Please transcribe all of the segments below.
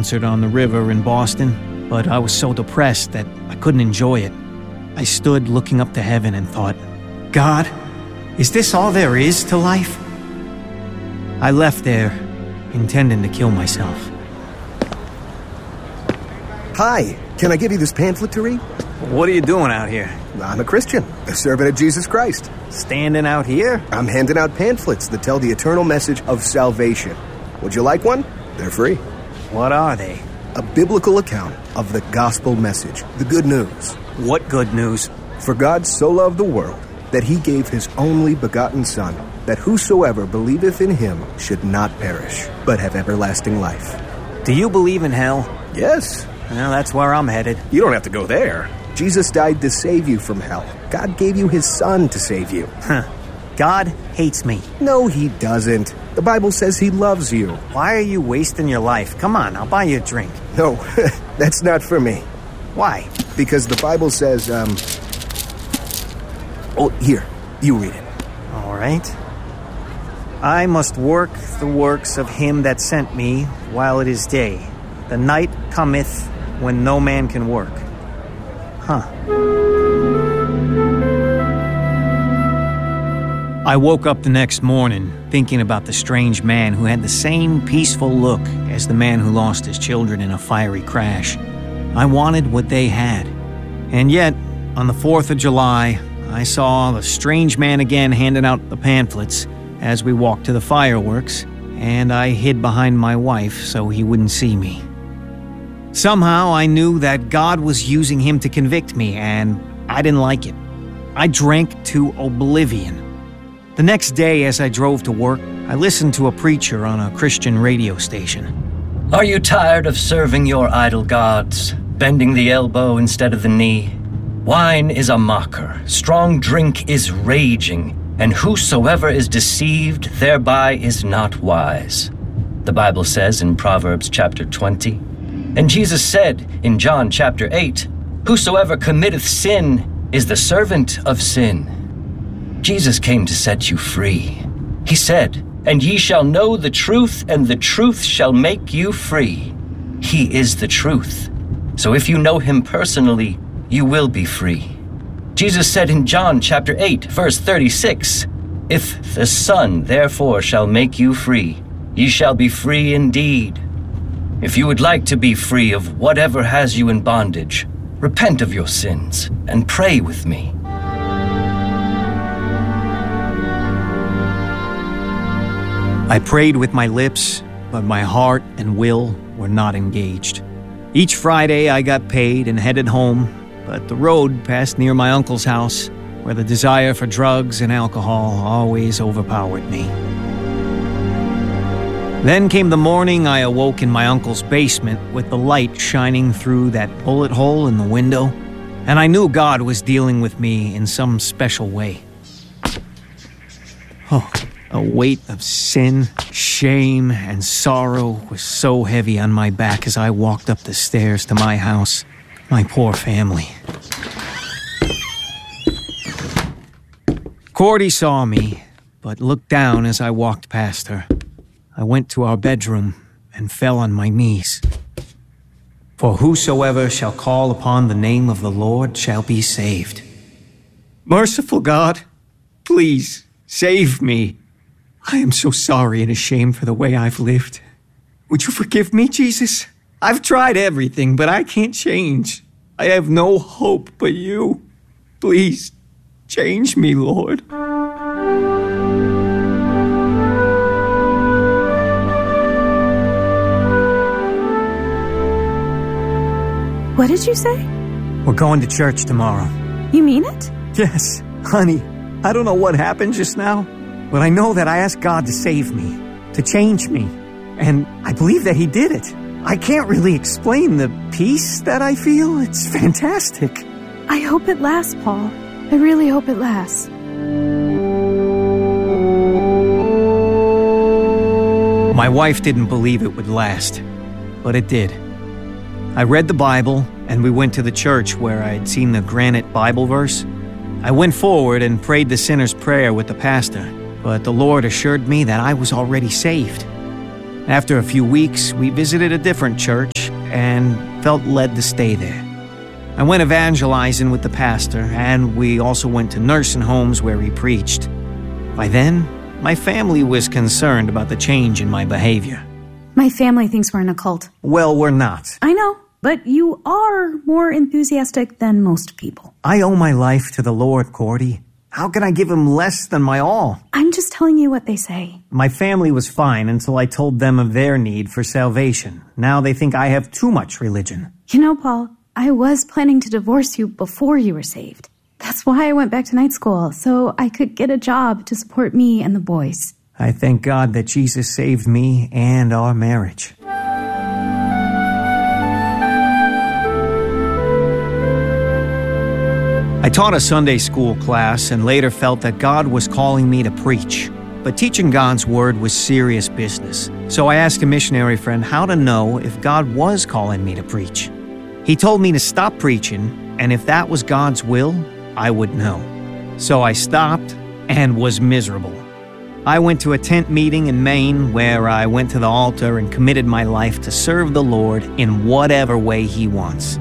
concert on the river in Boston, but I was so depressed that I couldn't enjoy it. I stood looking up to heaven and thought, God, is this all there is to life? I left there, intending to kill myself. Hi, can I give you this pamphlet to read? What are you doing out here? I'm a Christian, a servant of Jesus Christ. Standing out here? I'm handing out pamphlets that tell the eternal message of salvation. Would you like one? They're free. What are they? A biblical account of the gospel message, the good news. What good news? For God so loved the world that he gave his only begotten Son, that whosoever believeth in him should not perish, but have everlasting life. Do you believe in hell? Yes. Well, that's where I'm headed. You don't have to go there. Jesus died to save you from hell. God gave you his Son to save you. God hates me. No, he doesn't. The Bible says he loves you. Why are you wasting your life? Come on, I'll buy you a drink. No, that's not for me. Why? Because the Bible says, Oh, here, you read it. All right. I must work the works of him that sent me while it is day. The night cometh when no man can work. I woke up the next morning thinking about the strange man who had the same peaceful look as the man who lost his children in a fiery crash. I wanted what they had. And yet, on the 4th of July, I saw the strange man again handing out the pamphlets as we walked to the fireworks, and I hid behind my wife so he wouldn't see me. Somehow I knew that God was using him to convict me, and I didn't like it. I drank to oblivion. The next day, as I drove to work, I listened to a preacher on a Christian radio station. Are you tired of serving your idol gods, bending the elbow instead of the knee? Wine is a mocker, strong drink is raging, and whosoever is deceived thereby is not wise. The Bible says in Proverbs chapter 20. And Jesus said in John chapter 8, whosoever committeth sin is the servant of sin. Jesus came to set you free. He said, and ye shall know the truth, and the truth shall make you free. He is the truth. So if you know him personally, you will be free. Jesus said in John chapter 8, verse 36, if the Son therefore shall make you free, ye shall be free indeed. If you would like to be free of whatever has you in bondage, repent of your sins and pray with me. I prayed with my lips, but my heart and will were not engaged. Each Friday I got paid and headed home, but the road passed near my uncle's house, where the desire for drugs and alcohol always overpowered me. Then came the morning I awoke in my uncle's basement with the light shining through that bullet hole in the window, and I knew God was dealing with me in some special way. A weight of sin, shame, and sorrow was so heavy on my back as I walked up the stairs to my house, my poor family. Cordy saw me, but looked down as I walked past her. I went to our bedroom and fell on my knees. For whosoever shall call upon the name of the Lord shall be saved. Merciful God, please save me. I am so sorry and ashamed for the way I've lived. Would you forgive me, Jesus? I've tried everything, but I can't change. I have no hope but you. Please, change me, Lord. What did you say? We're going to church tomorrow. You mean it? Yes, honey. I don't know what happened just now, but I know that I asked God to save me, to change me, and I believe that he did it. I can't really explain the peace that I feel. It's fantastic. I hope it lasts, Paul. I really hope it lasts. My wife didn't believe it would last, but it did. I read the Bible, and we went to the church where I'd seen the granite Bible verse. I went forward and prayed the sinner's prayer with the pastor, but the Lord assured me that I was already saved. After a few weeks, we visited a different church and felt led to stay there. I went evangelizing with the pastor, and we also went to nursing homes where he preached. By then, my family was concerned about the change in my behavior. My family thinks we're in a cult. Well, we're not. I know, but you are more enthusiastic than most people. I owe my life to the Lord, Cordy. How can I give him less than my all? I'm just telling you what they say. My family was fine until I told them of their need for salvation. Now they think I have too much religion. You know, Paul, I was planning to divorce you before you were saved. That's why I went back to night school, so I could get a job to support me and the boys. I thank God that Jesus saved me and our marriage. I taught a Sunday school class and later felt that God was calling me to preach. But teaching God's word was serious business. So I asked a missionary friend how to know if God was calling me to preach. He told me to stop preaching, and if that was God's will, I would know. So I stopped and was miserable. I went to a tent meeting in Maine where I went to the altar and committed my life to serve the Lord in whatever way He wants.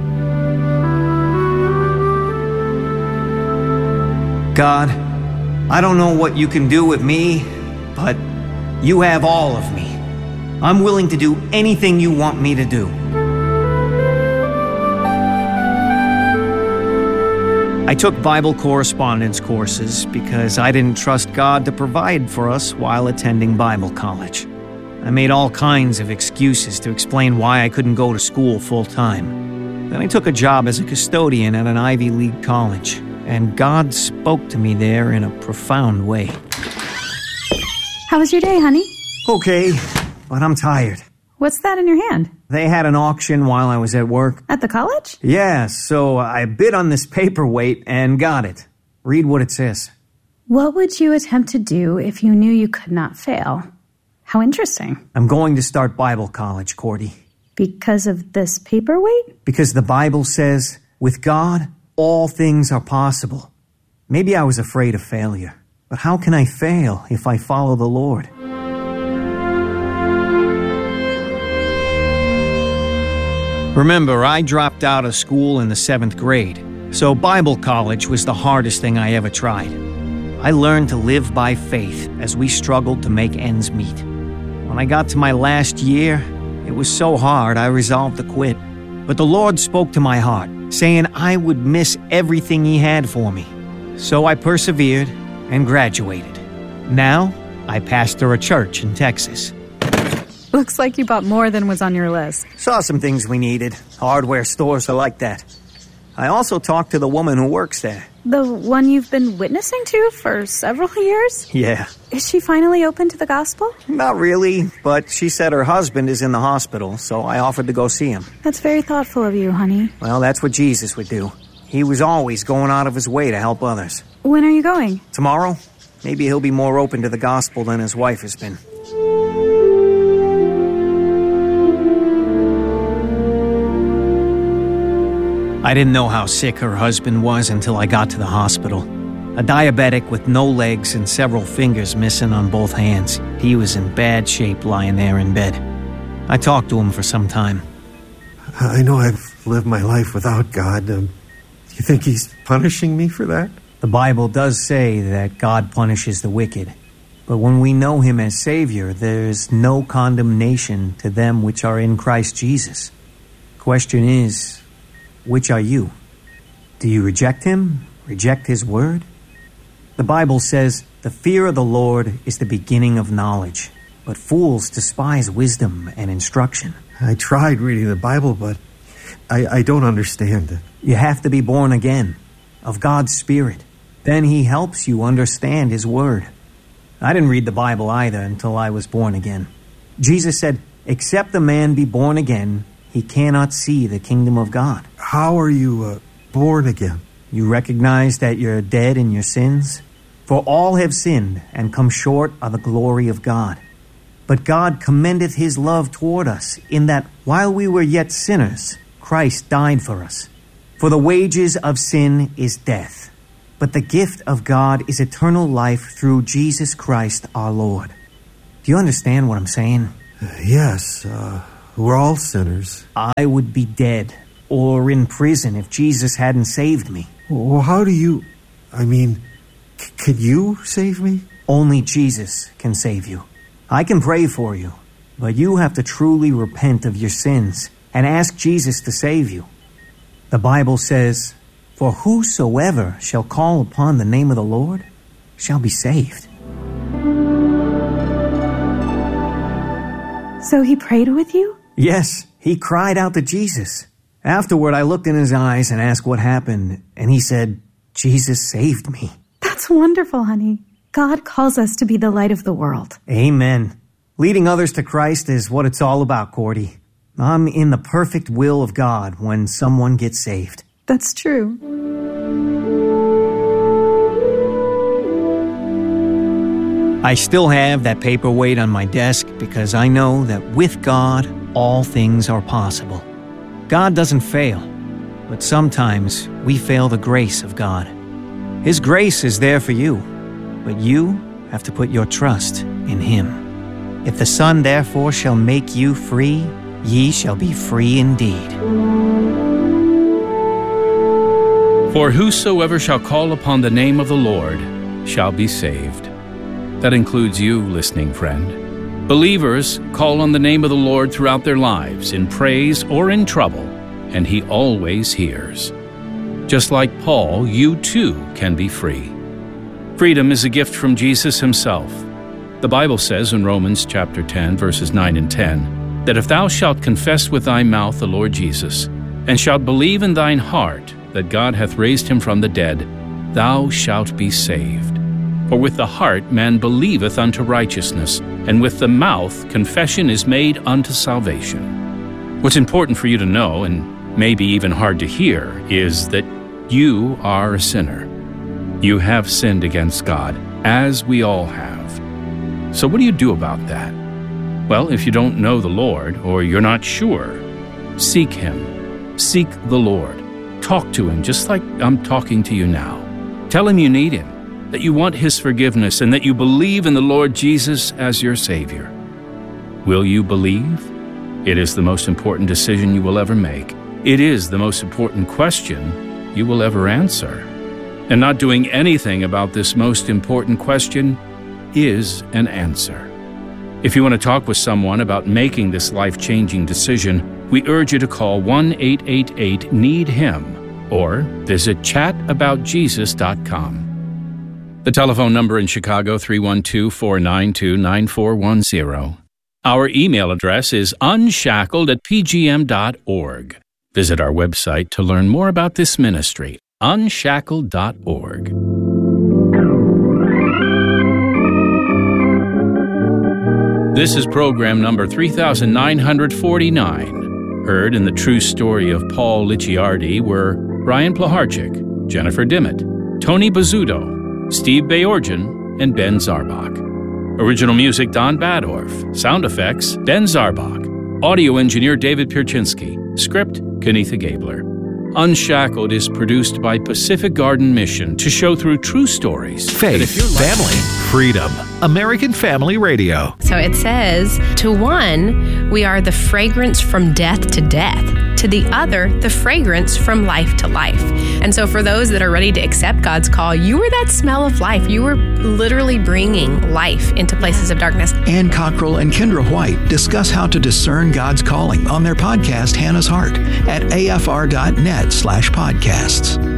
God, I don't know what you can do with me, but you have all of me. I'm willing to do anything you want me to do. I took Bible correspondence courses because I didn't trust God to provide for us while attending Bible college. I made all kinds of excuses to explain why I couldn't go to school full-time. Then I took a job as a custodian at an Ivy League college, and God spoke to me there in a profound way. How was your day, honey? Okay, but I'm tired. What's that in your hand? They had an auction while I was at work. At the college? Yeah, so I bid on this paperweight and got it. Read what it says. What would you attempt to do if you knew you could not fail? How interesting. I'm going to start Bible college, Cordy. Because of this paperweight? Because the Bible says, with God, all things are possible. Maybe I was afraid of failure, but how can I fail if I follow the Lord? Remember, I dropped out of school in the 7th grade, so Bible college was the hardest thing I ever tried. I learned to live by faith as we struggled to make ends meet. When I got to my last year, it was so hard I resolved to quit. But the Lord spoke to my heart, saying I would miss everything He had for me. So I persevered and graduated. Now, I pastor a church in Texas. Looks like you bought more than was on your list. Saw some things we needed. Hardware stores are like that. I also talked to the woman who works there. The one you've been witnessing to for several years? Yeah. Is she finally open to the gospel? Not really, but she said her husband is in the hospital, so I offered to go see him. That's very thoughtful of you, honey. Well, that's what Jesus would do. He was always going out of his way to help others. When are you going? Tomorrow? Maybe he'll be more open to the gospel than his wife has been. I didn't know how sick her husband was until I got to the hospital. A diabetic with no legs and several fingers missing on both hands. He was in bad shape lying there in bed. I talked to him for some time. I know I've lived my life without God. Do you think He's punishing me for that? The Bible does say that God punishes the wicked. But when we know Him as Savior, there's no condemnation to them which are in Christ Jesus. Question is, which are you? Do you reject Him? Reject His word? The Bible says, the fear of the Lord is the beginning of knowledge, but fools despise wisdom and instruction. I tried reading the Bible, but I don't understand it. You have to be born again, of God's Spirit. Then He helps you understand His word. I didn't read the Bible either until I was born again. Jesus said, except a man be born again, he cannot see the kingdom of God. How are you born again? You recognize that you're dead in your sins? For all have sinned and come short of the glory of God. But God commendeth His love toward us, in that while we were yet sinners, Christ died for us. For the wages of sin is death, but the gift of God is eternal life through Jesus Christ our Lord. Do you understand what I'm saying? Yes, we're all sinners. I would be dead or in prison if Jesus hadn't saved me. Well, how do you... could you save me? Only Jesus can save you. I can pray for you, but you have to truly repent of your sins and ask Jesus to save you. The Bible says, "For whosoever shall call upon the name of the Lord shall be saved." So he prayed with you? Yes, he cried out to Jesus. Afterward, I looked in his eyes and asked what happened, and he said, "Jesus saved me." That's wonderful, honey. God calls us to be the light of the world. Amen. Leading others to Christ is what it's all about, Cordy. I'm in the perfect will of God when someone gets saved. That's true. I still have that paperweight on my desk because I know that with God, all things are possible. God doesn't fail, but sometimes we fail the grace of God. His grace is there for you, but you have to put your trust in Him. If the Son therefore shall make you free, ye shall be free indeed. For whosoever shall call upon the name of the Lord shall be saved. That includes you, listening friend. Believers call on the name of the Lord throughout their lives, in praise or in trouble, and He always hears. Just like Paul, you too can be free. Freedom is a gift from Jesus Himself. The Bible says in Romans chapter 10, verses 9 and 10, that if thou shalt confess with thy mouth the Lord Jesus, and shalt believe in thine heart that God hath raised Him from the dead, thou shalt be saved. For with the heart man believeth unto righteousness, and with the mouth confession is made unto salvation. What's important for you to know, and maybe even hard to hear, is that you are a sinner. You have sinned against God, as we all have. So what do you do about that? Well, if you don't know the Lord, or you're not sure, seek Him. Seek the Lord. Talk to Him just like I'm talking to you now. Tell Him you need Him, that you want His forgiveness, and that you believe in the Lord Jesus as your Savior. Will you believe? It is the most important decision you will ever make. It is the most important question you will ever answer. And not doing anything about this most important question is an answer. If you want to talk with someone about making this life-changing decision, we urge you to call 1-888-NEED-HIM or visit chataboutjesus.com. The telephone number in Chicago, 312-492-9410. Our email address is unshackled@pgm.org. Visit our website to learn more about this ministry, unshackled.org. This is program number 3949. Heard in the true story of Paul Licciardi were Brian Plaharczyk, Jennifer Dimmitt, Tony Bazzuto, Steve Bayorgian, and Ben Zarbach. Original music, Don Badorf. Sound effects, Ben Zarbach. Audio engineer, David Pierczynski. Script, Kenitha Gabler. Unshackled is produced by Pacific Garden Mission to show through true stories. Faith, family, freedom. American Family Radio. So it says, to one, we are the fragrance from death to death. To the other, the fragrance from life to life. And so for those that are ready to accept God's call, you were that smell of life. You were literally bringing life into places of darkness. Ann Cockrell and Kendra White discuss how to discern God's calling on their podcast, Hannah's Heart, at afr.net/podcasts.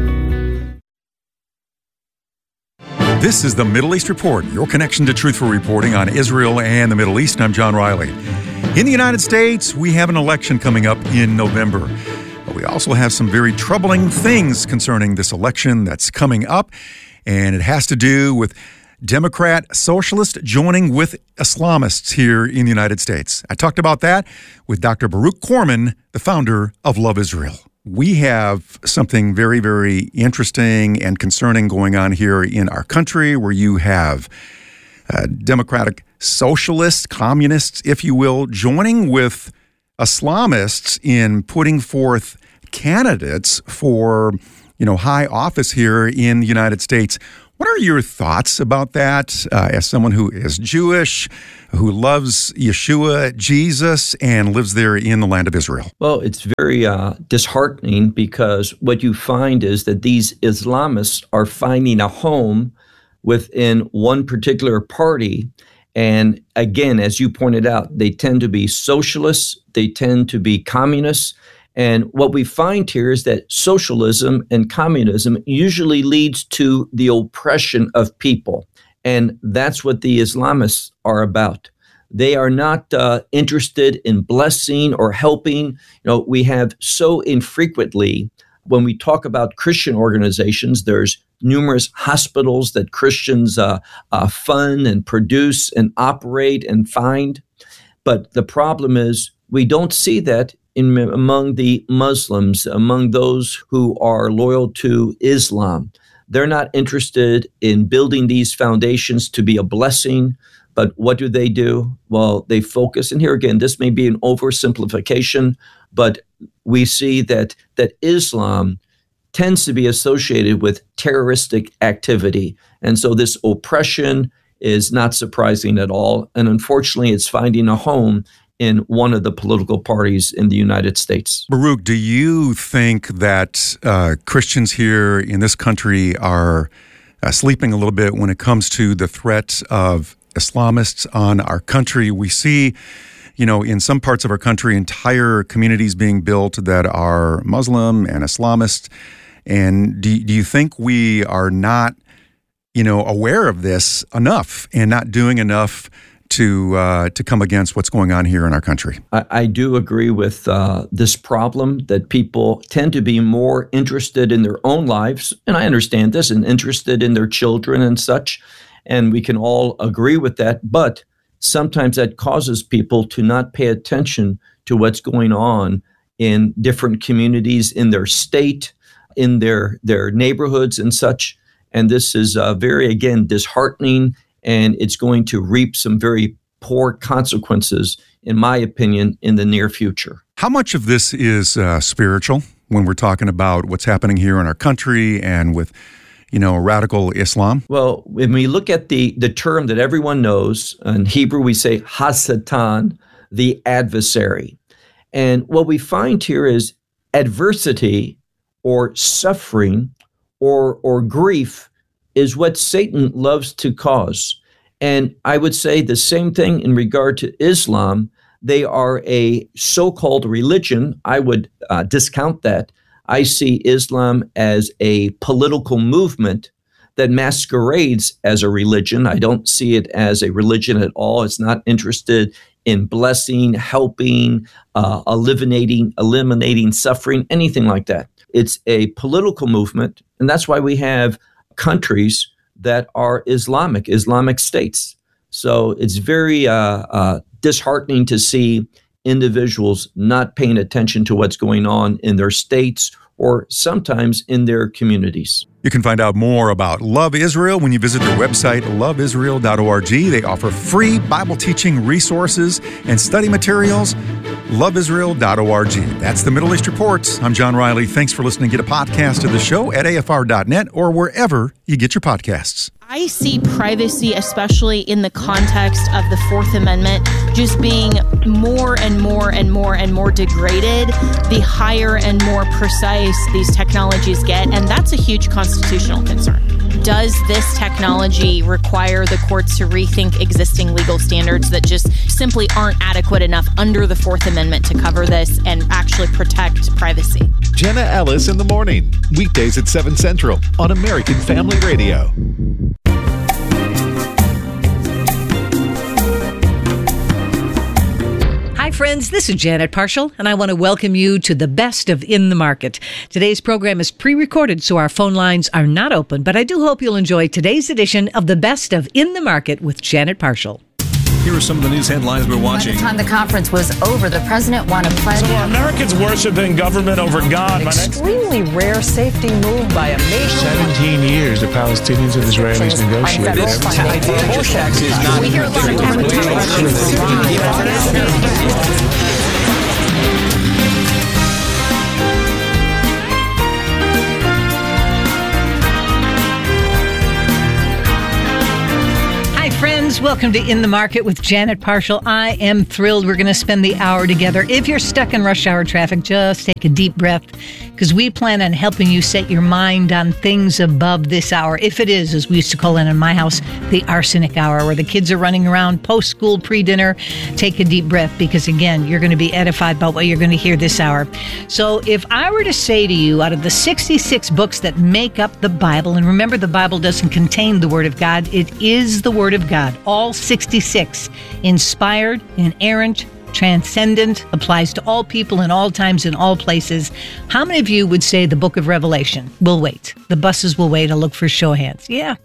This is the Middle East Report, your connection to truthful reporting on Israel and the Middle East. I'm John Riley. In the United States, we have an election coming up in November. But we also have some very troubling things concerning this election that's coming up, and it has to do with Democrat socialists joining with Islamists here in the United States. I talked about that with Dr. Baruch Corman, the founder of Love Israel. We have something very, very interesting and concerning going on here in our country, where you have democratic socialists, communists, if you will, joining with Islamists in putting forth candidates for, high office here in the United States. What are your thoughts about that as someone who is Jewish, who loves Yeshua, Jesus, and lives there in the land of Israel? Well, it's very disheartening because what you find is that these Islamists are finding a home within one particular party. And again, as you pointed out, they tend to be socialists, they tend to be communists. And what we find here is that socialism and communism usually leads to the oppression of people. And that's what the Islamists are about. They are not interested in blessing or helping. We have so infrequently, when we talk about Christian organizations, there's numerous hospitals that Christians fund and produce and operate and find. But the problem is we don't see that among the Muslims, among those who are loyal to Islam. They're not interested in building these foundations to be a blessing. But what do? Well, they focus, and here again, this may be an oversimplification, but we see that Islam tends to be associated with terroristic activity. And so this oppression is not surprising at all. And unfortunately, it's finding a home in one of the political parties in the United States. Baruch, do you think that Christians here in this country are sleeping a little bit when it comes to the threat of Islamists on our country? We see, in some parts of our country, entire communities being built that are Muslim and Islamist. And do you think we are not, aware of this enough and not doing enough to come against what's going on here in our country? I do agree with this problem that people tend to be more interested in their own lives, and I understand this, and interested in their children and such, and we can all agree with that, but sometimes that causes people to not pay attention to what's going on in different communities, in their state, in their neighborhoods and such, and this is very, again, disheartening, and it's going to reap some very poor consequences, in my opinion, in the near future. How much of this is spiritual when we're talking about what's happening here in our country and with, radical Islam? Well, when we look at the term that everyone knows, in Hebrew we say Hasatan, the adversary. And what we find here is adversity or suffering or grief is what Satan loves to cause. And I would say the same thing in regard to Islam. They are a so-called religion. I would discount that. I see Islam as a political movement that masquerades as a religion. I don't see it as a religion at all. It's not interested in blessing, helping, eliminating suffering, anything like that. It's a political movement, and that's why we have countries that are Islamic states. So it's very disheartening to see individuals not paying attention to what's going on in their states or sometimes in their communities. You can find out more about Love Israel when you visit their website, loveisrael.org. They offer free Bible teaching resources and study materials. loveisrael.org. That's the Middle East Report. I'm John Riley. Thanks for listening. Get a podcast of the show at afr.net or wherever you get your podcasts. I see privacy, especially in the context of the Fourth Amendment, just being more and more and more and more degraded the higher and more precise these technologies get, and that's a huge constitutional concern. Does this technology require the courts to rethink existing legal standards that just simply aren't adequate enough under the Fourth Amendment to cover this and actually protect privacy? Jenna Ellis in the morning, weekdays at 7 Central on American Family Radio. Hi, friends. This is Janet Parshall, and I want to welcome you to the Best of In the Market. Today's program is pre-recorded, so our phone lines are not open, but I do hope you'll enjoy today's edition of the Best of In the Market with Janet Parshall. Here are some of the news headlines we're watching. By the time the conference was over, the president won a pledge. So are Americans worshiping government over God? An extremely rare safety move by a nation. 17 years the Palestinians and Israelis negotiated. This tax is not... We hear a lot of friends. Welcome to In the Market with Janet Parshall. I am thrilled we're going to spend the hour together. If you're stuck in rush hour traffic, just take a deep breath, because we plan on helping you set your mind on things above this hour. If it is, as we used to call it in my house, the arsenic hour, where the kids are running around post-school, pre-dinner, take a deep breath, because again, you're going to be edified by what you're going to hear this hour. So if I were to say to you, out of the 66 books that make up the Bible, and remember, the Bible doesn't contain the Word of God, it is the Word of God. All 66, inspired, inerrant, transcendent, applies to all people in all times in all places. How many of you would say the book of Revelation will wait? The buses will wait. I'll look for show of hands. Yeah.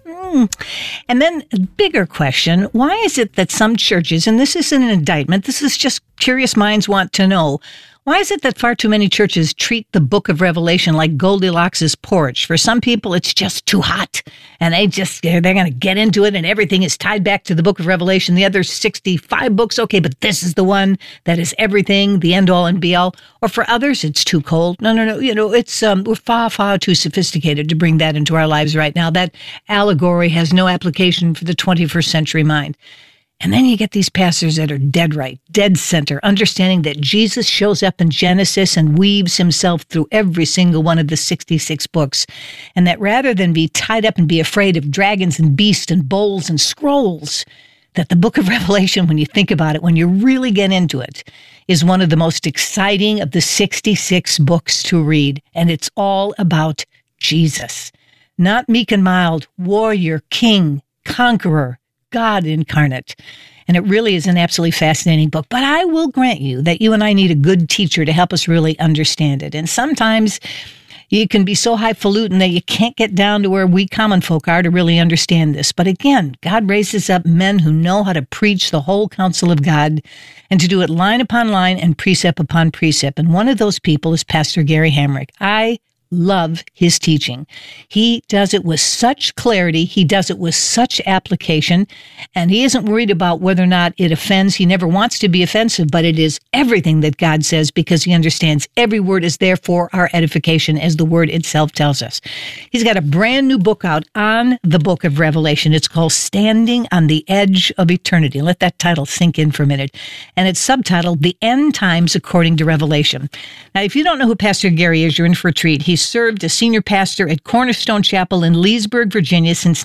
And then a bigger question, why is it that some churches, and this isn't an indictment, this is just curious minds want to know, why is it that far too many churches treat the book of Revelation like Goldilocks' porch? For some people, it's just too hot, and they're going to get into it, and everything is tied back to the book of Revelation. The other 65 books, okay, but this is the one that is everything, the end-all and be-all. Or for others, it's too cold. No. It's we're far too sophisticated to bring that into our lives right now. That allegory has no application for the 21st century mind. And then you get these pastors that are dead right, dead center, understanding that Jesus shows up in Genesis and weaves himself through every single one of the 66 books. And that rather than be tied up and be afraid of dragons and beasts and bowls and scrolls, that the book of Revelation, when you think about it, when you really get into it, is one of the most exciting of the 66 books to read. And it's all about Jesus. Not meek and mild, warrior, king, conqueror, God incarnate. And it really is an absolutely fascinating book. But I will grant you that you and I need a good teacher to help us really understand it. And sometimes you can be so highfalutin that you can't get down to where we common folk are to really understand this. But again, God raises up men who know how to preach the whole counsel of God and to do it line upon line and precept upon precept. And one of those people is Pastor Gary Hamrick. I love his teaching. He does it with such clarity. He does it with such application, and he isn't worried about whether or not it offends. He never wants to be offensive, but it is everything that God says, because he understands every word is there for our edification, as the word itself tells us. He's got a brand new book out on the book of Revelation. It's called Standing on the Edge of Eternity. Let that title sink in for a minute. And it's subtitled The End Times According to Revelation. Now, if you don't know who Pastor Gary is, you're in for a treat. He's served as senior pastor at Cornerstone Chapel in Leesburg, Virginia since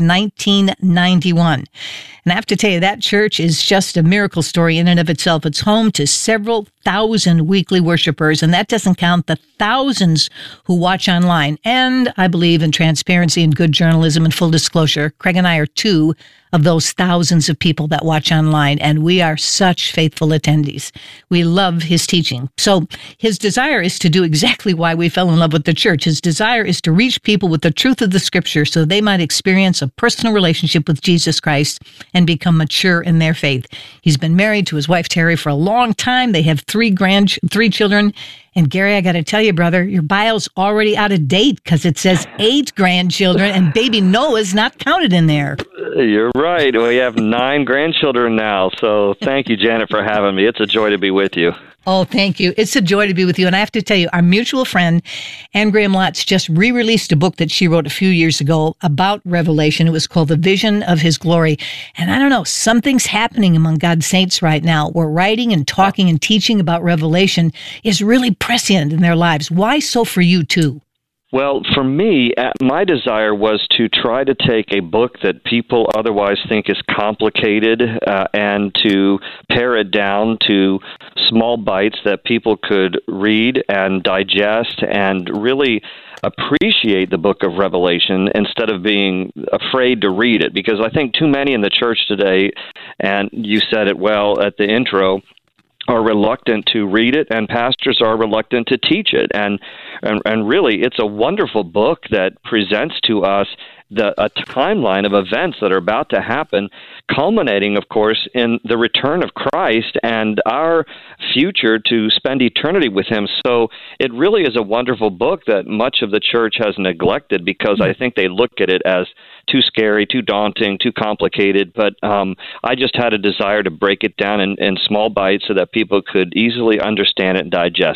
1991. And I have to tell you, that church is just a miracle story in and of itself. It's home to several thousand weekly worshipers, and that doesn't count the thousands who watch online. And I believe in transparency and good journalism and full disclosure. Craig and I are two of those thousands of people that watch online, and we are such faithful attendees. We love his teaching. So his desire is to do exactly why we fell in love with the church. His desire is to reach people with the truth of the scripture so they might experience a personal relationship with Jesus Christ and become mature in their faith. He's been married to his wife, Terry, for a long time. They have three children. And Gary, I got to tell you, brother, your bio's already out of date, because it says 8 grandchildren and baby Noah's not counted in there. You're right. We have 9 grandchildren now. So thank you, Janet, for having me. It's a joy to be with you. Oh, thank you. It's a joy to be with you. And I have to tell you, our mutual friend, Anne Graham Lotz, just re-released a book that she wrote a few years ago about Revelation. It was called The Vision of His Glory. And I don't know, something's happening among God's saints right now, where writing and talking and teaching about Revelation is really prescient in their lives. Why so for you, too? Well, for me, my desire was to try to take a book that people otherwise think is complicated and to pare it down to small bites that people could read and digest and really appreciate the book of Revelation instead of being afraid to read it. Because I think too many in the church today, and you said it well at the intro, are reluctant to read it, and pastors are reluctant to teach it. And really, it's a wonderful book that presents to us a timeline of events that are about to happen, culminating, of course, in the return of Christ and our future to spend eternity with him. So it really is a wonderful book that much of the church has neglected, because I think they look at it as too scary, too daunting, too complicated. But I just had a desire to break it down in small bites so that people could easily understand it and digest it.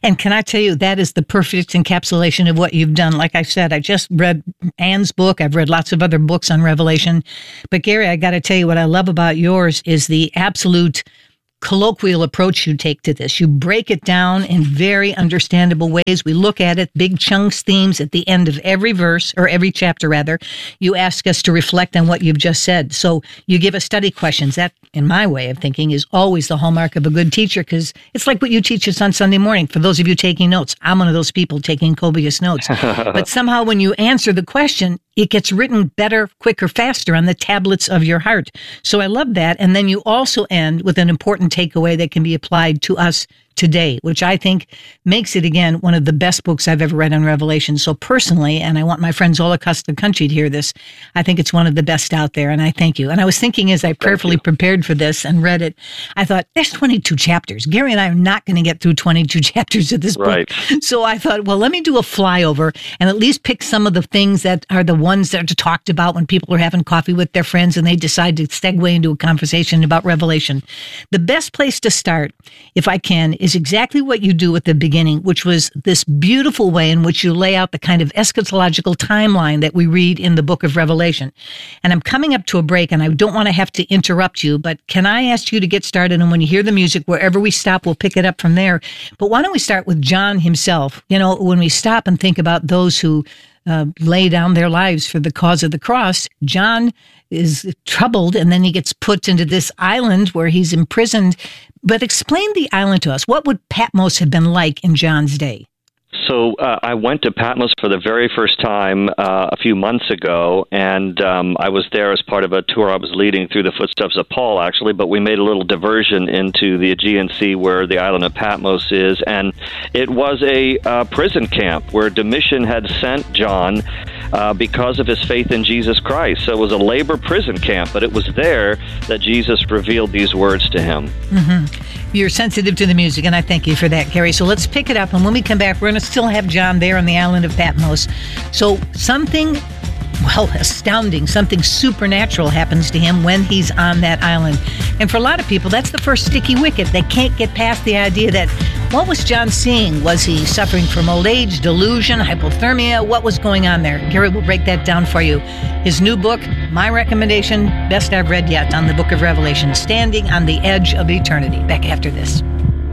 And can I tell you, that is the perfect encapsulation of what you've done. Like I said, I just read Anne's book. I've read lots of other books on Revelation. But Gary, I got to tell you, what I love about yours is the absolute colloquial approach you take to this. You break it down in very understandable ways. We look at it, big chunks, themes at the end of every verse, or every chapter rather. You ask us to reflect on what you've just said. So you give us study questions. That, in my way of thinking, is always the hallmark of a good teacher, because it's like what you teach us on Sunday morning. For those of you taking notes, I'm one of those people taking copious notes. But somehow when you answer the question, it gets written better, quicker, faster on the tablets of your heart. So I love that. And then you also end with an important takeaway that can be applied to us today, which I think makes it, again, one of the best books I've ever read on Revelation. So personally, and I want my friends all across the country to hear this, I think it's one of the best out there, and I thank you. And I was thinking as I prayerfully prepared for this and read it, I thought, there's 22 chapters. Gary and I are not going to get through 22 chapters of this book. So I thought, well, let me do a flyover and at least pick some of the things that are the ones that are talked about when people are having coffee with their friends and they decide to segue into a conversation about Revelation. The best place to start, if I can, is exactly what you do at the beginning, which was this beautiful way in which you lay out the kind of eschatological timeline that we read in the book of Revelation. And I'm coming up to a break, and I don't want to have to interrupt you, but can I ask you to get started? And when you hear the music, wherever we stop, we'll pick it up from there. But why don't we start with John himself? You know, when we stop and think about those who lay down their lives for the cause of the cross, John is troubled, and then he gets put into this island where he's imprisoned. But explain the island to us. What would Patmos have been like in John's day? So I went to Patmos for the very first time a few months ago, and I was there as part of a tour I was leading through the footsteps of Paul, actually, but we made a little diversion into the Aegean Sea where the island of Patmos is, and it was a prison camp where Domitian had sent John because of his faith in Jesus Christ. So it was a labor prison camp, but it was there that Jesus revealed these words to him. Mm-hmm. You're sensitive to the music, and I thank you for that, Gary. So let's pick it up, and when we come back, we're going to still have John there on the island of Patmos. So something, well, astounding, something supernatural happens to him when he's on that island. And for a lot of people, that's the first sticky wicket. They can't get past the idea that, what was John seeing? Was he suffering from old age, delusion, hypothermia? What was going on there? Gary will break that down for you. His new book, my recommendation, best I've read yet on the book of Revelation, Standing on the Edge of Eternity. Back after this.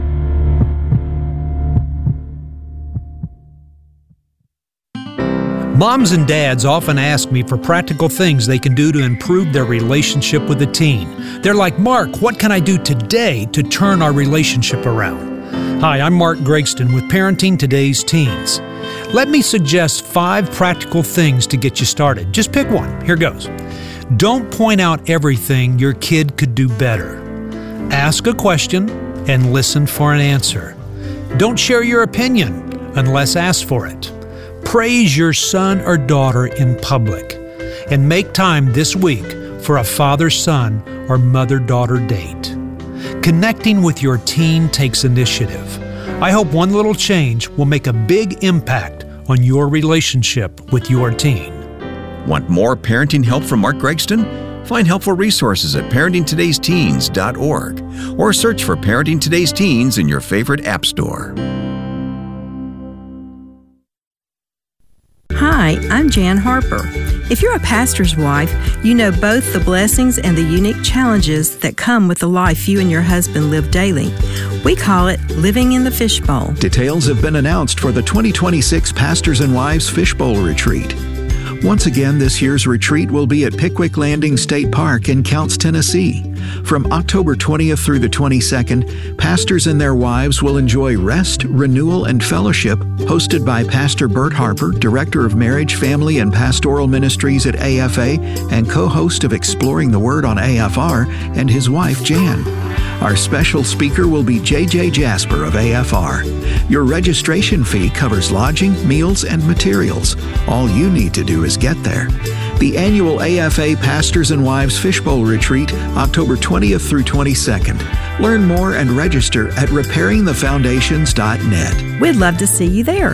Moms and dads often ask me for practical things they can do to improve their relationship with a teen. They're like, Mark, what can I do today to turn our relationship around? Hi, I'm Mark Gregston with Parenting Today's Teens. Let me suggest 5 practical things to get you started. Just pick one. Here goes. Don't point out everything your kid could do better. Ask a question and listen for an answer. Don't share your opinion unless asked for it. Praise your son or daughter in public, and make time this week for a father-son or mother-daughter date. Connecting with your teen takes initiative. I hope one little change will make a big impact on your relationship with your teen. Want more parenting help from Mark Gregston? Find helpful resources at parentingtodaysteens.org or search for Parenting Today's Teens in your favorite app store. Hi, I'm Jan Harper. If you're a pastor's wife, you know both the blessings and the unique challenges that come with the life you and your husband live daily. We call it living in the fishbowl. Details have been announced for the 2026 Pastors and Wives Fishbowl Retreat. Once again, this year's retreat will be at Pickwick Landing State Park in Counce, Tennessee. From October 20th through the 22nd, pastors and their wives will enjoy rest, renewal, and fellowship hosted by Pastor Bert Harper, Director of Marriage, Family, and Pastoral Ministries at AFA and co-host of Exploring the Word on AFR, and his wife, Jan. Our special speaker will be J.J. Jasper of AFR. Your registration fee covers lodging, meals, and materials. All you need to do is get there. The annual AFA Pastors and Wives Fishbowl Retreat, October 20th through 22nd. Learn more and register at repairingthefoundations.net. We'd love to see you there.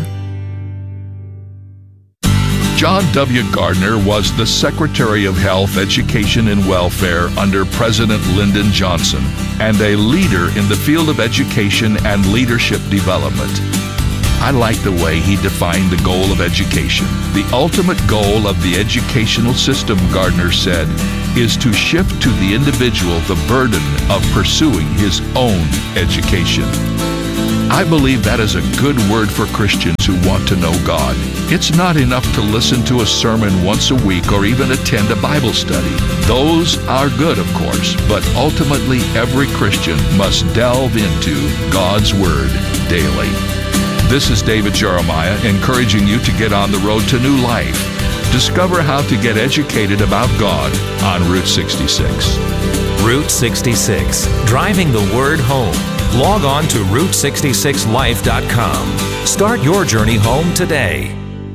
John W. Gardner was the Secretary of Health, Education, and Welfare under President Lyndon Johnson and a leader in the field of education and leadership development. I like the way he defined the goal of education. The ultimate goal of the educational system, Gardner said, is to shift to the individual the burden of pursuing his own education. I believe that is a good word for Christians who want to know God. It's not enough to listen to a sermon once a week or even attend a Bible study. Those are good, of course, but ultimately every Christian must delve into God's Word daily. This is David Jeremiah encouraging you to get on the road to new life. Discover how to get educated about God on Route 66. Route 66, driving the Word home. Log on to Route66Life.com. Start your journey home today.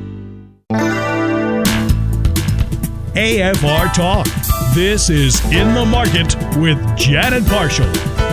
AFR Talk. This is In the Market with Janet Parshall.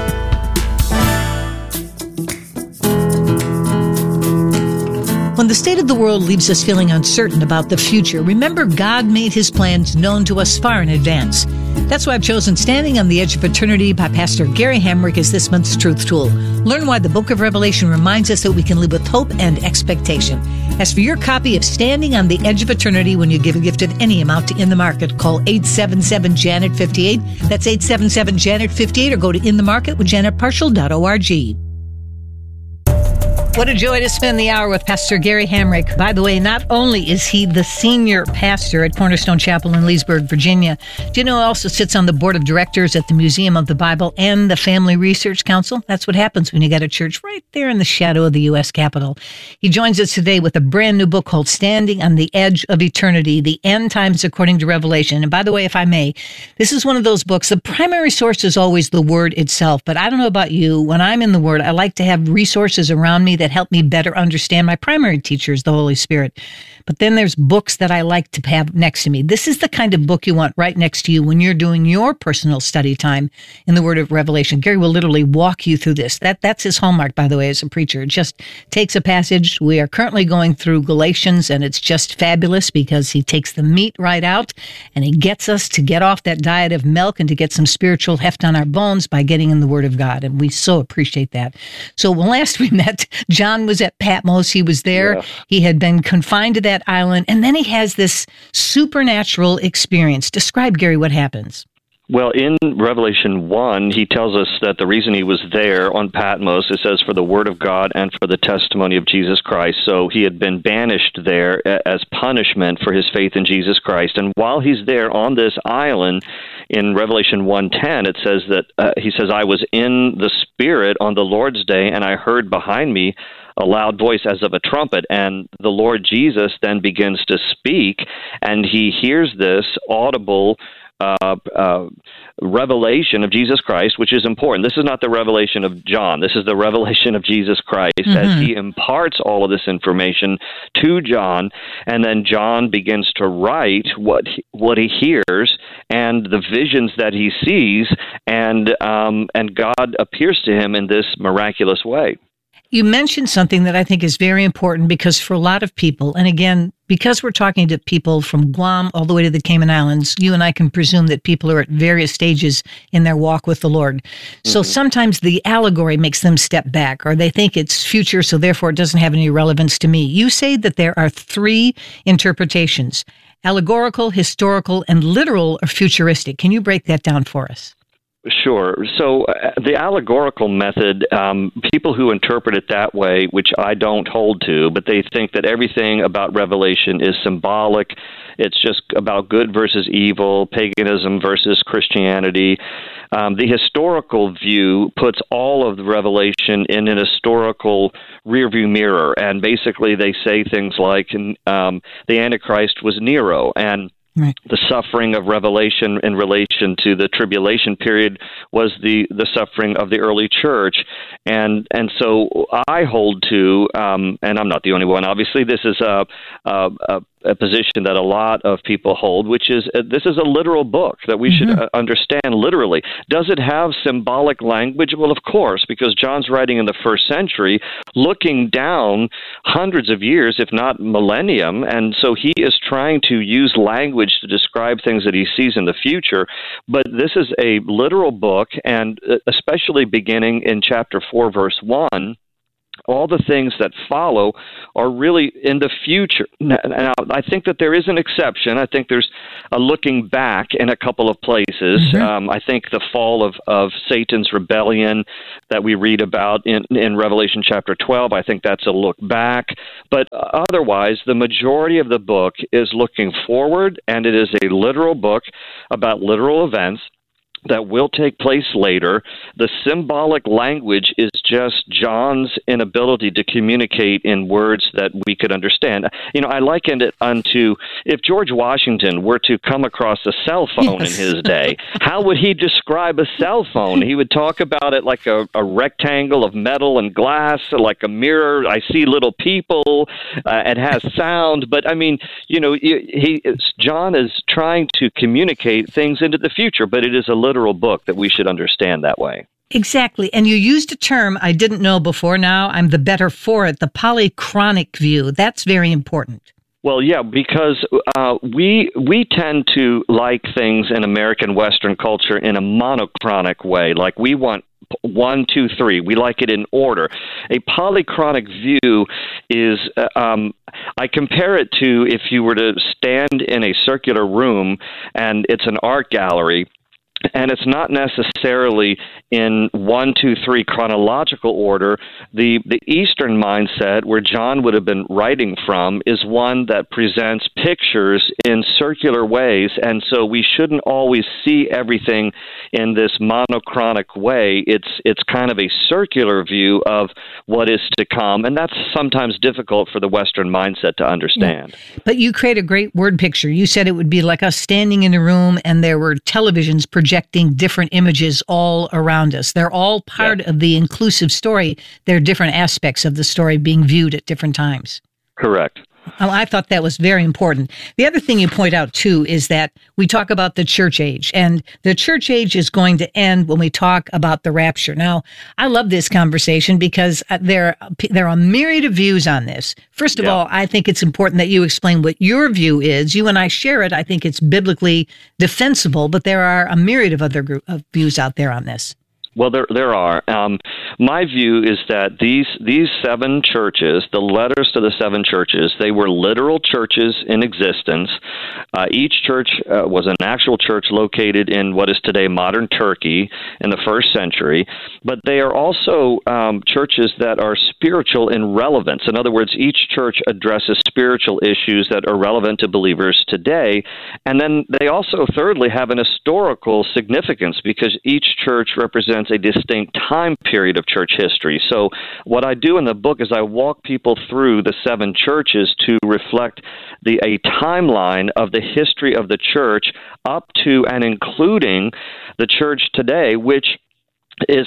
When the state of the world leaves us feeling uncertain about the future, remember God made his plans known to us far in advance. That's why I've chosen Standing on the Edge of Eternity by Pastor Gary Hamrick as this month's Truth Tool. Learn why the book of Revelation reminds us that we can live with hope and expectation. As for your copy of Standing on the Edge of Eternity, when you give a gift of any amount to In the Market, call 877-JANET-58. That's 877-JANET-58, or go to inthemarketwithjanetparshall.org. What a joy to spend the hour with Pastor Gary Hamrick. By the way, not only is he the senior pastor at Cornerstone Chapel in Leesburg, Virginia, do you know he also sits on the board of directors at the Museum of the Bible and the Family Research Council? That's what happens when you got a church right there in the shadow of the U.S. Capitol. He joins us today with a brand new book called Standing on the Edge of Eternity, The End Times According to Revelation. And by the way, if I may, this is one of those books. The primary source is always the Word itself. But I don't know about you. When I'm in the Word, I like to have resources around me that help me better understand. My primary teacher is the Holy Spirit. But then there's books that I like to have next to me. This is the kind of book you want right next to you when you're doing your personal study time in the Word of Revelation. Gary will literally walk you through this. That's his hallmark, by the way, as a preacher. It just takes a passage. We are currently going through Galatians, and it's just fabulous because he takes the meat right out, and he gets us to get off that diet of milk and to get some spiritual heft on our bones by getting in the Word of God. And we so appreciate that. So when last we met, John was at Patmos. He was there. Yeah. He had been confined to that island. And then he has this supernatural experience. Describe, Gary, what happens. Well, in Revelation 1, he tells us that the reason he was there on Patmos, it says, for the word of God and for the testimony of Jesus Christ. So he had been banished there as punishment for his faith in Jesus Christ. And while he's there on this island, in Revelation 1:10, it says that, he says, I was in the Spirit on the Lord's day, and I heard behind me a loud voice as of a trumpet, and the Lord Jesus then begins to speak, and he hears this audible revelation of Jesus Christ, which is important. This is not the revelation of John. This is the revelation of Jesus Christ as he imparts all of this information to John, and then John begins to write what he hears and the visions that he sees, and God appears to him in this miraculous way. You mentioned something that I think is very important because for a lot of people, and again, because we're talking to people from Guam all the way to the Cayman Islands, you and I can presume that people are at various stages in their walk with the Lord. So sometimes the allegory makes them step back, or they think it's future, so therefore it doesn't have any relevance to me. You say that there are three interpretations: allegorical, historical, and literal or futuristic. Can you break that down for us? Sure. So the allegorical method, people who interpret it that way, which I don't hold to, but they think that everything about Revelation is symbolic. It's just about good versus evil, paganism versus Christianity. The historical view puts all of the Revelation in an historical rearview mirror, and basically they say things like the Antichrist was Nero, and right. The suffering of Revelation in relation to the tribulation period was the suffering of the early church. And so I hold to, and I'm not the only one, obviously, this is a position that a lot of people hold, which is this is a literal book that we should understand literally. Does it have symbolic language? Well, of course, because John's writing in the first century, looking down hundreds of years, if not millennium, and so he is trying to use language to describe things that he sees in the future. But this is a literal book, and especially beginning in chapter 4, verse 1, all the things that follow are really in the future. Now, I think that there is an exception. I think there's a looking back in a couple of places. I think the fall of Satan's rebellion that we read about in Revelation chapter 12, I think that's a look back. But otherwise, the majority of the book is looking forward, and it is a literal book about literal events that will take place later. The symbolic language is just John's inability to communicate in words that we could understand. I likened it unto if George Washington were to come across a cell phone in his day, how would he describe a cell phone? He would talk about it like a rectangle of metal and glass, like a mirror. I see little people. It has sound. But, John is trying to communicate things into the future, but it is a literal book that we should understand that way. Exactly. And you used a term I didn't know before. Now I'm the better for it, the polychronic view. That's very important. Well, yeah, because we tend to like things in American Western culture in a monochronic way. Like we want 1, 2, 3. We like it in order. A polychronic view is, I compare it to if you were to stand in a circular room and it's an art gallery, and it's not necessarily in 1, 2, 3 chronological order. The Eastern mindset, where John would have been writing from, is one that presents pictures in circular ways, and so we shouldn't always see everything in this monochronic way. It's kind of a circular view of what is to come, and that's sometimes difficult for the Western mindset to understand. Yeah. But you create a great word picture. You said it would be like us standing in a room, and there were televisions projecting different images all around us. They're all part of the inclusive story. There are different aspects of the story being viewed at different times. Correct. Well, I thought that was very important. The other thing you point out, too, is that we talk about the church age, and the church age is going to end when we talk about the rapture. Now, I love this conversation because there are a myriad of views on this. First of all, I think it's important that you explain what your view is. You and I share it. I think it's biblically defensible, but there are a myriad of other views out there on this. Well, there are. My view is that these 7 churches, the letters to the 7 churches, they were literal churches in existence. Each church was an actual church located in what is today modern Turkey in the 1st century, but they are also churches that are spiritual in relevance. In other words, each church addresses spiritual issues that are relevant to believers today, and then they also, thirdly, have an historical significance because each church represents a distinct time period of church history. So what I do in the book is I walk people through the 7 churches to reflect a timeline of the history of the church up to and including the church today, which is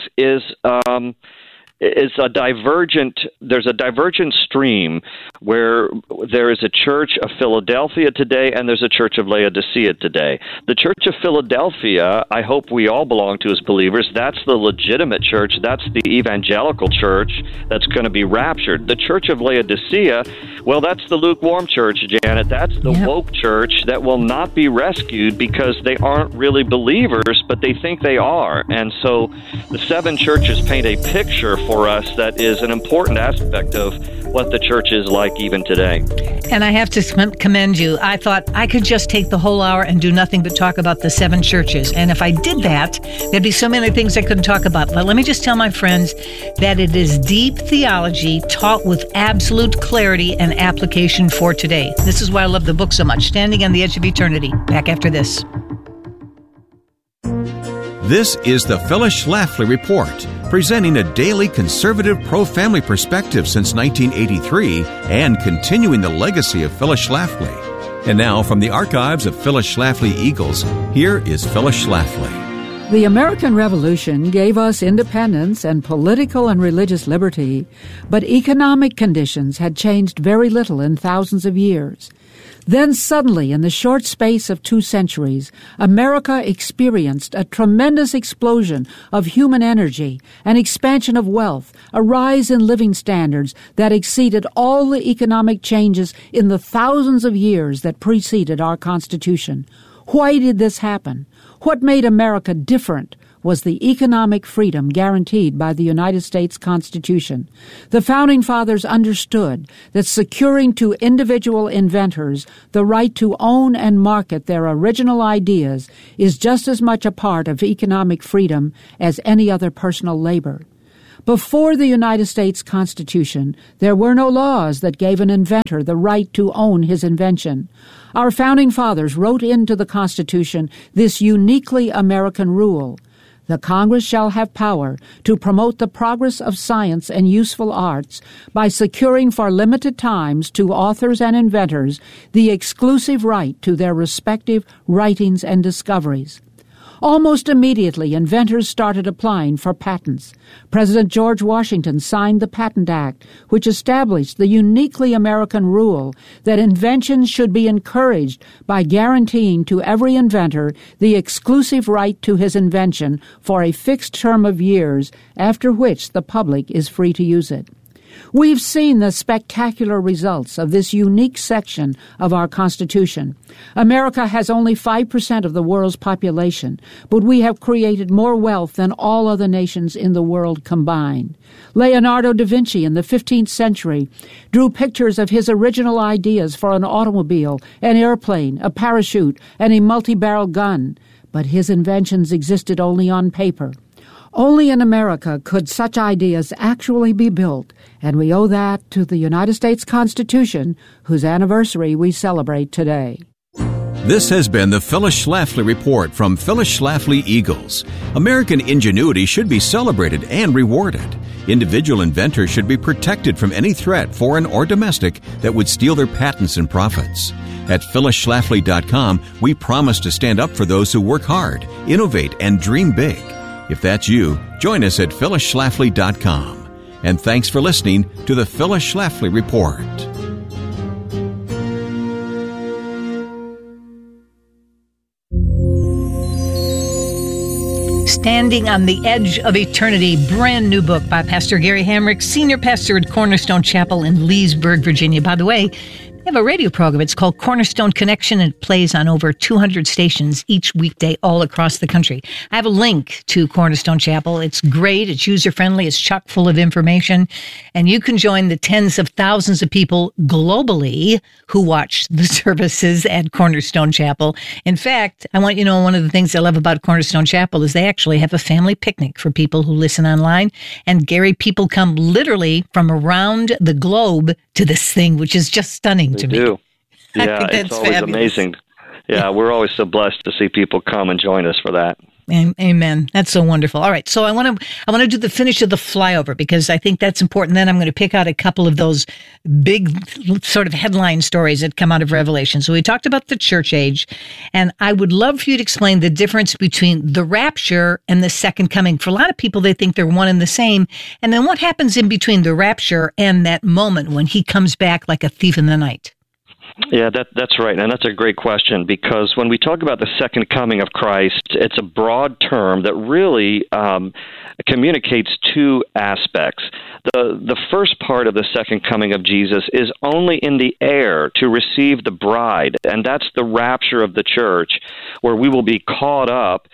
a divergent. There's a divergent stream where there is a church of Philadelphia today and there's a church of Laodicea today. The church of Philadelphia, I hope we all belong to as believers. That's the legitimate church. That's the evangelical church that's going to be raptured. The church of Laodicea, well, that's the lukewarm church, Janet. That's the woke church that will not be rescued because they aren't really believers, but they think they are. And so the 7 churches paint a picture for us that is an important aspect of what the church is like even today. And I have to commend you. I thought I could just take the whole hour and do nothing but talk about the 7 churches. And if I did that, there'd be so many things I couldn't talk about. But let me just tell my friends that it is deep theology taught with absolute clarity and application for today. This is why I love the book so much. Standing on the Edge of Eternity. Back after this. This is the Phyllis Schlafly Report, presenting a daily conservative pro-family perspective since 1983 and continuing the legacy of Phyllis Schlafly. And now, from the archives of Phyllis Schlafly Eagles, here is Phyllis Schlafly. The American Revolution gave us independence and political and religious liberty, but economic conditions had changed very little in thousands of years. Then suddenly, in the short space of 2 centuries, America experienced a tremendous explosion of human energy, an expansion of wealth, a rise in living standards that exceeded all the economic changes in the thousands of years that preceded our Constitution. Why did this happen? What made America different? was the economic freedom guaranteed by the United States Constitution. The Founding Fathers understood that securing to individual inventors the right to own and market their original ideas is just as much a part of economic freedom as any other personal labor. Before the United States Constitution, there were no laws that gave an inventor the right to own his invention. Our Founding Fathers wrote into the Constitution this uniquely American rule: the Congress shall have power to promote the progress of science and useful arts by securing for limited times to authors and inventors the exclusive right to their respective writings and discoveries. Almost immediately, inventors started applying for patents. President George Washington signed the Patent Act, which established the uniquely American rule that inventions should be encouraged by guaranteeing to every inventor the exclusive right to his invention for a fixed term of years, after which the public is free to use it. We've seen the spectacular results of this unique section of our Constitution. America has only 5% of the world's population, but we have created more wealth than all other nations in the world combined. Leonardo da Vinci in the 15th century drew pictures of his original ideas for an automobile, an airplane, a parachute, and a multi-barrel gun, but his inventions existed only on paper. Only in America could such ideas actually be built, and we owe that to the United States Constitution, whose anniversary we celebrate today. This has been the Phyllis Schlafly Report from Phyllis Schlafly Eagles. American ingenuity should be celebrated and rewarded. Individual inventors should be protected from any threat, foreign or domestic, that would steal their patents and profits. At phyllisschlafly.com, we promise to stand up for those who work hard, innovate, and dream big. If that's you, join us at phyllisschlafly.com. And thanks for listening to the Phyllis Schlafly Report. Standing on the Edge of Eternity, brand new book by Pastor Gary Hamrick, senior pastor at Cornerstone Chapel in Leesburg, Virginia. By the way, they have a radio program. It's called Cornerstone Connection, and it plays on over 200 stations each weekday all across the country. I have a link to Cornerstone Chapel. It's great. It's user-friendly. It's chock full of information. And you can join the tens of thousands of people globally who watch the services at Cornerstone Chapel. In fact, I want you to know one of the things I love about Cornerstone Chapel is they actually have a family picnic for people who listen online. And Gary, people come literally from around the globe to this thing, which is just stunning to me. Do. Yeah, it's always fabulous. Amazing. Yeah, we're always so blessed to see people come and join us for that. Amen. That's so wonderful. All right, so I want to do the finish of the flyover because I think that's important. Then I'm going to pick out a couple of those big sort of headline stories that come out of Revelation. So we talked about the church age, and I would love for you to explain the difference between the rapture and the second coming. For a lot of people, they think they're one and the same. And then what happens in between the rapture and that moment when he comes back like a thief in the night? Yeah, that's right. And that's a great question because when we talk about the second coming of Christ, it's a broad term that really communicates two aspects. The first part of the second coming of Jesus is only in the air to receive the bride, and that's the rapture of the church, where we will be caught up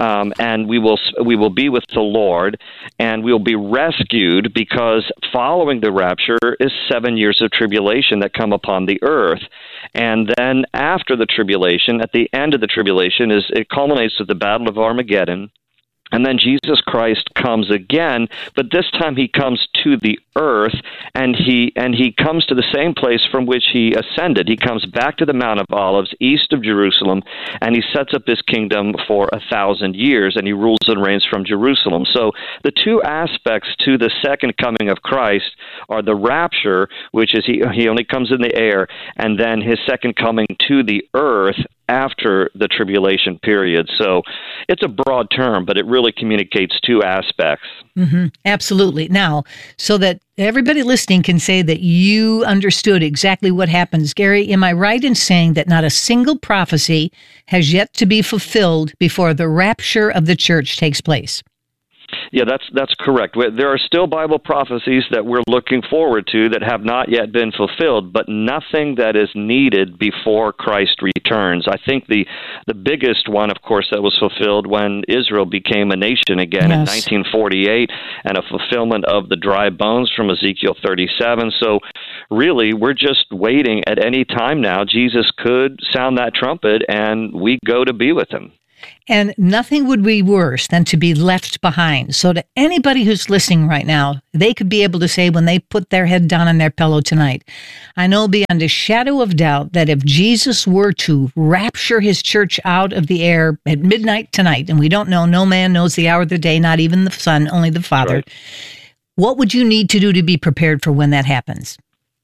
and we will be with the Lord, and we will be rescued because following the rapture is 7 years of tribulation that come upon the earth. And then after the tribulation, at the end of the tribulation, it culminates with the Battle of Armageddon. And then Jesus Christ comes again, but this time he comes to the earth, and he comes to the same place from which he ascended. He comes back to the Mount of Olives, east of Jerusalem, and he sets up his kingdom for 1,000 years, and he rules and reigns from Jerusalem. So the two aspects to the second coming of Christ are the rapture, which is he only comes in the air, and then his second coming to the earth after the tribulation period. So it's a broad term, but it really communicates two aspects. Mm-hmm. Absolutely. Now, so that everybody listening can say that you understood exactly what happens, Gary, am I right in saying that not a single prophecy has yet to be fulfilled before the rapture of the church takes place? Yeah, that's correct. There are still Bible prophecies that we're looking forward to that have not yet been fulfilled, but nothing that is needed before Christ returns. I think the biggest one, of course, that was fulfilled when Israel became a nation again in 1948, and a fulfillment of the dry bones from Ezekiel 37. So really, we're just waiting at any time now. Jesus could sound that trumpet, and we go to be with him. And nothing would be worse than to be left behind. So to anybody who's listening right now, they could be able to say when they put their head down on their pillow tonight, I know beyond a shadow of doubt that if Jesus were to rapture his church out of the air at midnight tonight, and we don't know, no man knows the hour of the day, not even the Son, only the Father, right. What would you need to do to be prepared for when that happens?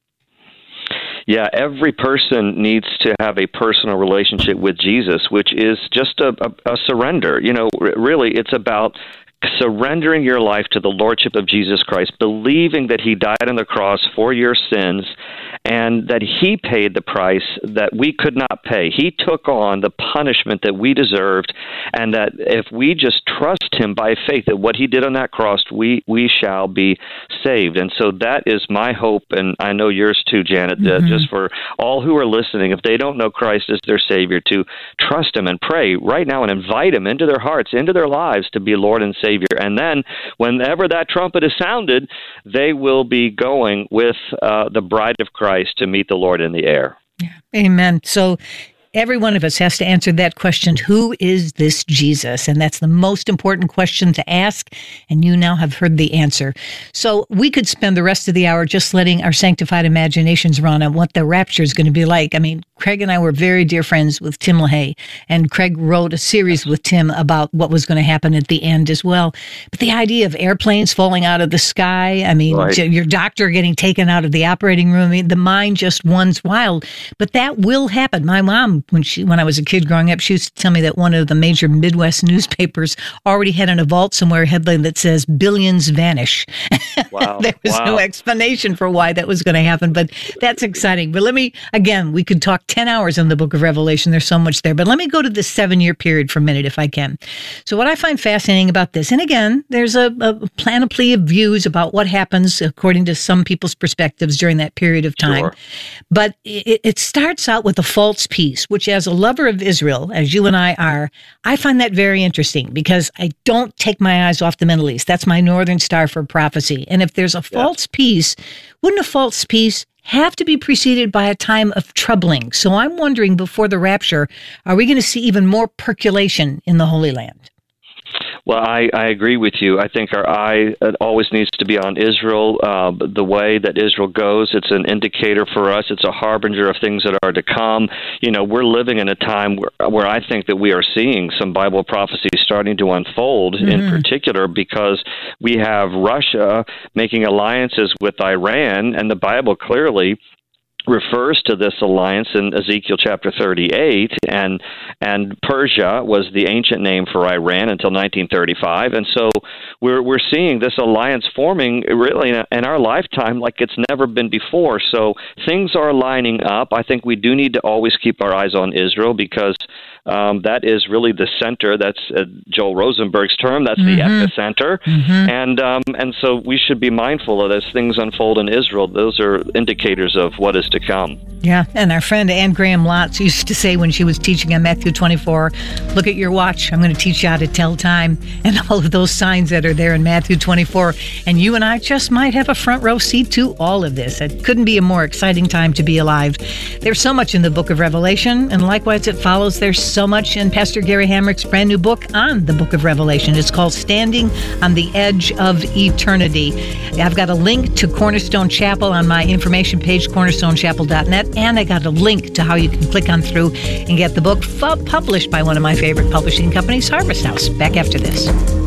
Yeah, every person needs to have a personal relationship with Jesus, which is just a surrender. You know, really, it's about surrendering your life to the Lordship of Jesus Christ, believing that he died on the cross for your sins, and that he paid the price that we could not pay. He took on the punishment that we deserved, and that if we just trust him by faith that what he did on that cross, we shall be saved. And so that is my hope, and I know yours too, Janet, just for all who are listening, if they don't know Christ as their Savior, to trust him and pray right now and invite him into their hearts, into their lives to be Lord and Savior. And then whenever that trumpet is sounded, they will be going with the bride of Christ to meet the Lord in the air. Yeah. Amen. So every one of us has to answer that question, who is this Jesus? And that's the most important question to ask, and you now have heard the answer. So we could spend the rest of the hour just letting our sanctified imaginations run on what the rapture is going to be like. I mean, Craig and I were very dear friends with Tim LaHaye, and Craig wrote a series with Tim about what was going to happen at the end as well. But the idea of airplanes falling out of the sky, I mean, right. Your doctor getting taken out of the operating room, I mean, the mind just runs wild. But that will happen. My mom, when I was a kid growing up, she used to tell me that one of the major Midwest newspapers already had in a vault somewhere a headline that says, billions vanish. Wow. There was no explanation for why that was going to happen, but that's exciting. But we could talk 10 hours on the book of Revelation. There's so much there. But let me go to the 7-year period for a minute, if I can. So what I find fascinating about this, and again, there's a panoply of views about what happens according to some people's perspectives during that period of time. Sure. But it starts out with a false peace, which as a lover of Israel, as you and I are, I find that very interesting because I don't take my eyes off the Middle East. That's my northern star for prophecy. And if there's a false peace, wouldn't a false peace have to be preceded by a time of troubling? So I'm wondering, before the rapture, are we going to see even more percolation in the Holy Land? Well, I agree with you. I think our eye always needs to be on Israel. The way that Israel goes, it's an indicator for us. It's a harbinger of things that are to come. You know, we're living in a time where I think that we are seeing some Bible prophecies starting to unfold, in particular because we have Russia making alliances with Iran, and the Bible clearly refers to this alliance in Ezekiel chapter 38, and Persia was the ancient name for Iran until 1935, and so we're seeing this alliance forming really in our lifetime like it's never been before. So things are lining up. I think we do need to always keep our eyes on Israel because that is really the center. That's Joel Rosenberg's term. That's the epicenter, and so we should be mindful of as things unfold in Israel. Those are indicators of what is to come. Yeah, and our friend Anne Graham Lotz used to say when she was teaching on Matthew 24, look at your watch, I'm going to teach you how to tell time, and all of those signs that are there in Matthew 24. And you and I just might have a front row seat to all of this. It couldn't be a more exciting time to be alive. There's so much in the book of Revelation, and likewise it follows there's so much in Pastor Gary Hamrick's brand new book on the book of Revelation. It's called Standing on the Edge of Eternity. I've got a link to Cornerstone Chapel on my information page, cornerstonechapel.net. And I got a link to how you can click on through and get the book published by one of my favorite publishing companies, Harvest House. Back after this.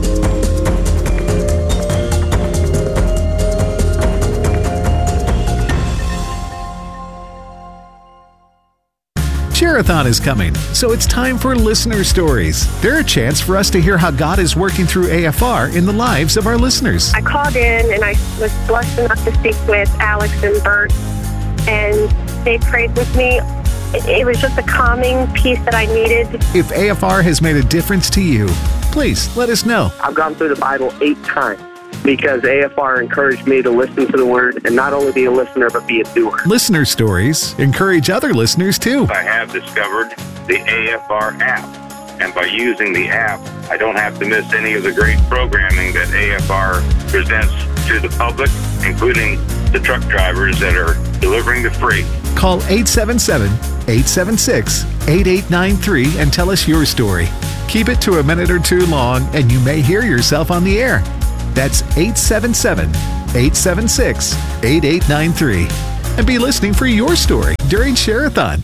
Share-a-thon is coming, so it's time for listener stories. They're a chance for us to hear how God is working through AFR in the lives of our listeners. I called in and I was blessed enough to speak with Alex and Bert, and they prayed with me. It was just a calming peace that I needed. If AFR has made a difference to you, please let us know. I've gone through the Bible 8 times because AFR encouraged me to listen to the Word and not only be a listener, but be a doer. Listener stories encourage other listeners, too. I have discovered the AFR app. And by using the app, I don't have to miss any of the great programming that AFR presents to the public, including the truck drivers that are delivering the freight. Call 877-876-8893 and tell us your story. Keep it to a minute or two long, and you may hear yourself on the air. That's 877-876-8893. And be listening for your story during Share-a-thon.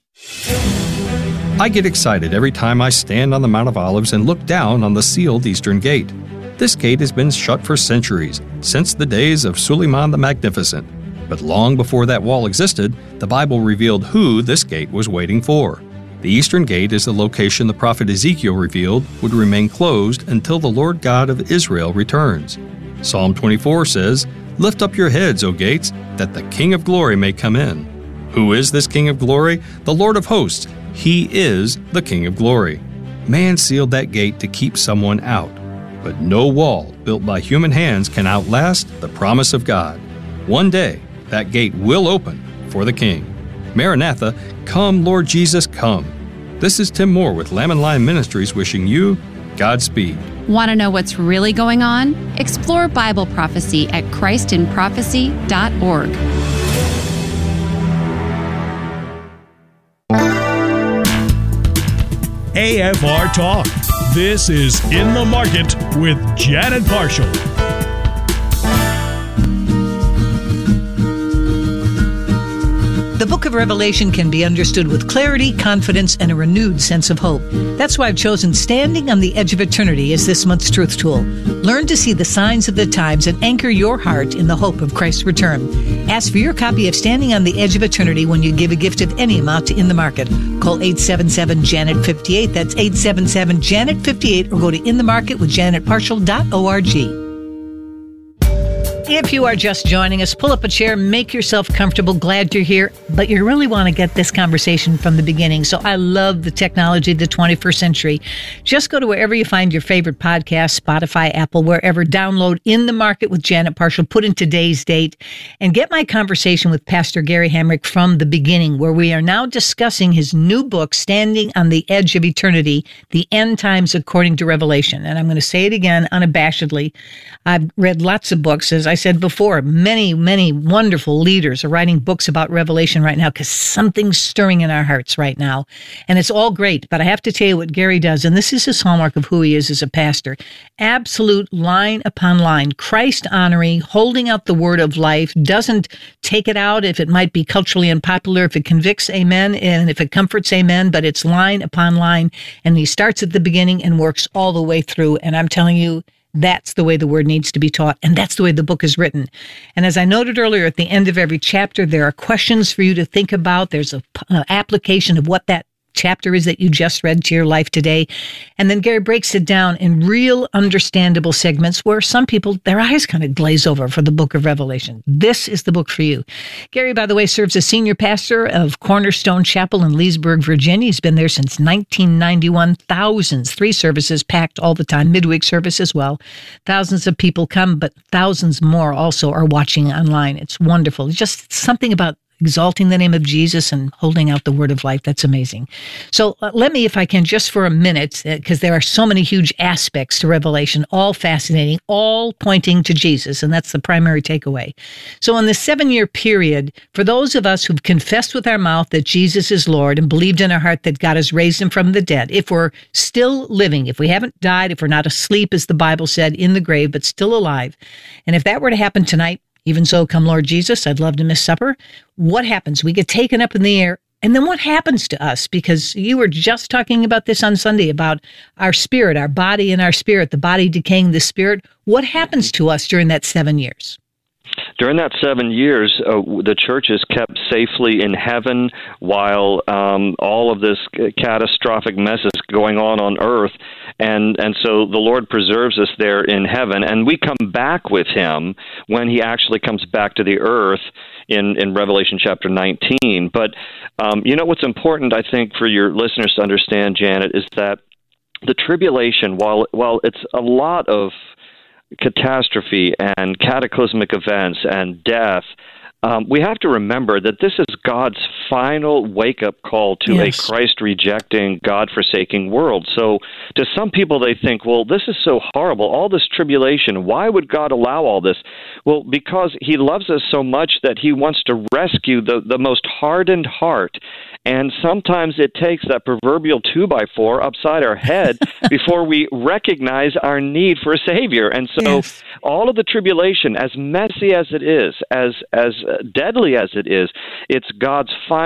I get excited every time I stand on the Mount of Olives and look down on the sealed Eastern Gate. This gate has been shut for centuries, since the days of Suleiman the Magnificent. But long before that wall existed, the Bible revealed who this gate was waiting for. The Eastern Gate is the location the prophet Ezekiel revealed would remain closed until the Lord God of Israel returns. Psalm 24 says, "Lift up your heads, O gates, that the King of glory may come in." Who is this King of glory? The Lord of hosts. He is the King of glory. Man sealed that gate to keep someone out. But no wall built by human hands can outlast the promise of God. One day, that gate will open for the King. Maranatha, come, Lord Jesus, come. This is Tim Moore with Lamb and Lion Ministries wishing you Godspeed. Want to know what's really going on? Explore Bible prophecy at christinprophecy.org. AFR Talk. This is In the Market with Janet Parshall. The book of Revelation can be understood with clarity, confidence, and a renewed sense of hope. That's why I've chosen Standing on the Edge of Eternity as this month's truth tool. Learn to see the signs of the times and anchor your heart in the hope of Christ's return. Ask for your copy of Standing on the Edge of Eternity when you give a gift of any amount to In the Market. Call 877-JANET-58. That's 877-JANET-58, or go to inthemarketwithjanetparshall.org. If you are just joining us, pull up a chair, make yourself comfortable. Glad you're here, but you really want to get this conversation from the beginning. So I love the technology of the 21st century. Just go to wherever you find your favorite podcast, Spotify, Apple, wherever. Download In the Market with Janet Parshall, put in today's date, and get my conversation with Pastor Gary Hamrick from the beginning, where we are now discussing his new book, Standing on the Edge of Eternity, The End Times According to Revelation. And I'm going to say it again unabashedly. I've read lots of books, as I said before. Many, many wonderful leaders are writing books about Revelation right now because something's stirring in our hearts right now. And it's all great. But I have to tell you what Gary does, and this is his hallmark of who he is as a pastor. Absolute line upon line, Christ honoring, holding out the word of life, doesn't take it out if it might be culturally unpopular, if it convicts, amen, and if it comforts, amen, but it's line upon line. And he starts at the beginning and works all the way through. And I'm telling you, that's the way the word needs to be taught, and that's the way the book is written. And as I noted earlier, at the end of every chapter, there are questions for you to think about. There's an application of what that chapter is that you just read to your life today. And then Gary breaks it down in real understandable segments where some people, their eyes kind of glaze over for the book of Revelation. This is the book for you. Gary, by the way, serves as senior pastor of Cornerstone Chapel in Leesburg, Virginia. He's been there since 1991. Thousands, 3 services packed all the time, midweek service as well. Thousands of people come, but thousands more also are watching online. It's wonderful. It's just something about exalting the name of Jesus and holding out the word of life. That's amazing. So let me, if I can, just for a minute, because there are so many huge aspects to Revelation, all fascinating, all pointing to Jesus, and that's the primary takeaway. So in the 7-year period, for those of us who've confessed with our mouth that Jesus is Lord and believed in our heart that God has raised him from the dead, if we're still living, if we haven't died, if we're not asleep, as the Bible said, in the grave, but still alive, and if that were to happen tonight, even so, come Lord Jesus, I'd love to miss supper. What happens? We get taken up in the air. And then what happens to us? Because you were just talking about this on Sunday, about our spirit, our body and our spirit, the body decaying the spirit. What happens to us during that 7 years? During that 7 years, the church is kept safely in heaven while all of this catastrophic mess is going on earth. And so the Lord preserves us there in heaven, and we come back with him when he actually comes back to the earth in Revelation chapter 19. But you know what's important, I think, for your listeners to understand, Janet, is that the tribulation, while it's a lot of catastrophe and cataclysmic events and death, we have to remember that this is God's final wake-up call to a Christ-rejecting, God-forsaking world. So to some people, they think, well, this is so horrible, all this tribulation, why would God allow all this? Well, because he loves us so much that he wants to rescue the most hardened heart. And sometimes it takes that proverbial 2x4 upside our head before we recognize our need for a Savior. And so all of the tribulation, as messy as it is, as deadly as it is, it's God's final